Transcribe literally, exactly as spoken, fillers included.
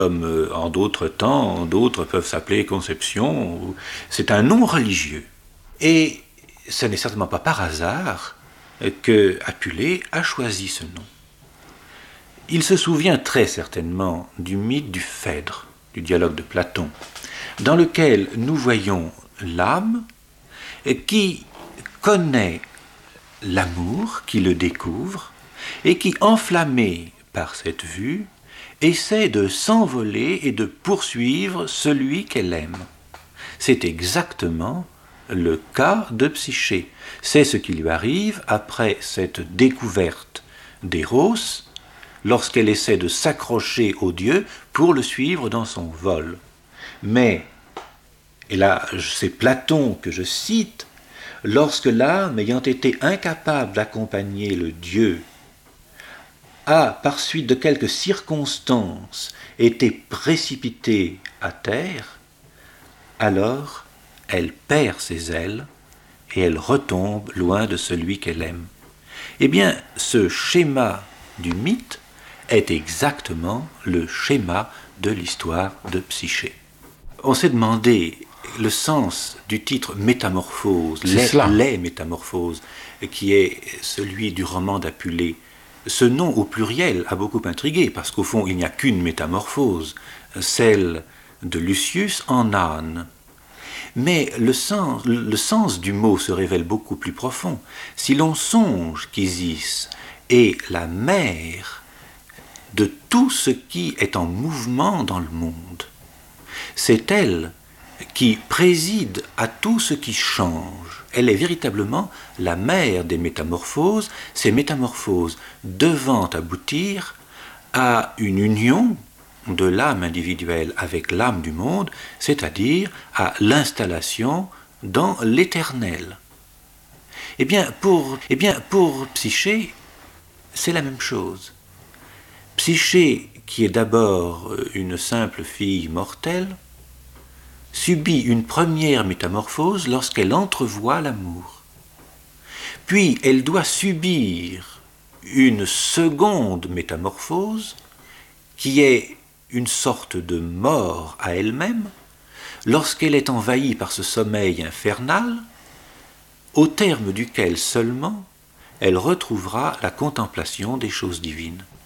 Comme euh, en d'autres temps, d'autres peuvent s'appeler Conception. C'est un nom religieux. Et ce n'est certainement pas par hasard que Apulée a choisi ce nom. Il se souvient très certainement du mythe du Phèdre, du dialogue de Platon, dans lequel nous voyons l'âme qui connaît l'amour, qui le découvre, et qui, enflammée par cette vue, essaie de s'envoler et de poursuivre celui qu'elle aime. C'est exactement le cas de Psyché. C'est ce qui lui arrive après cette découverte d'Éros, lorsqu'elle essaie de s'accrocher au Dieu pour le suivre dans son vol. Mais, et là c'est Platon que je cite, lorsque l'âme, ayant été incapable d'accompagner le Dieu, a, par suite de quelques circonstances, été précipitée à terre, alors elle perd ses ailes et elle retombe loin de celui qu'elle aime. Eh bien, ce schéma du mythe est exactement le schéma de l'histoire de Psyché. On s'est demandé le sens du titre Métamorphose, les, les Métamorphoses, qui est celui du roman d'Apulée. Ce nom au pluriel a beaucoup intrigué, parce qu'au fond, il n'y a qu'une métamorphose, celle de Lucius en âne. Mais le sens, le sens du mot se révèle beaucoup plus profond. Si l'on songe qu'Isis est la mère de tout ce qui est en mouvement dans le monde, c'est elle qui préside à tout ce qui change. Elle est véritablement la mère des métamorphoses, ces métamorphoses devant aboutir à une union de l'âme individuelle avec l'âme du monde, c'est-à-dire à l'installation dans l'éternel. Eh bien, pour, eh bien, pour Psyché, c'est la même chose. Psyché, qui est d'abord une simple fille mortelle, subit une première métamorphose lorsqu'elle entrevoit l'amour. Puis elle doit subir une seconde métamorphose qui est une sorte de mort à elle-même lorsqu'elle est envahie par ce sommeil infernal au terme duquel seulement elle retrouvera la contemplation des choses divines.